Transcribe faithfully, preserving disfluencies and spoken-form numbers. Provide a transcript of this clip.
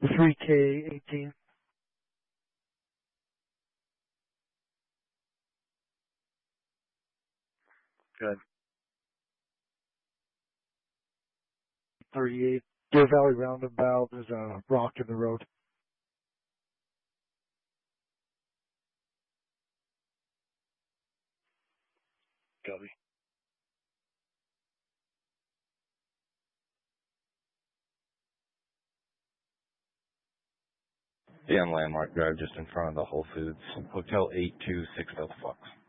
three K eighteen. Good. thirty-eight. Deer Valley Roundabout. There's a rock in the road. Copy. Yeah, on Landmark Drive, just in front of the Whole Foods. Hotel eight two six Delta Fox.